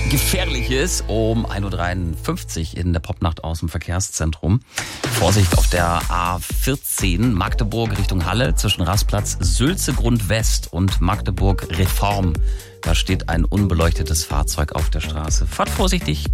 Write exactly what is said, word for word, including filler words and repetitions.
Gefährliches um ein Uhr dreiundfünfzig in der Popnacht aus dem Verkehrszentrum. Vorsicht auf der A vierzehn Magdeburg Richtung Halle zwischen Rastplatz Sülzegrund West und Magdeburg Reform. Da steht ein unbeleuchtetes Fahrzeug auf der Straße. Fahrt vorsichtig.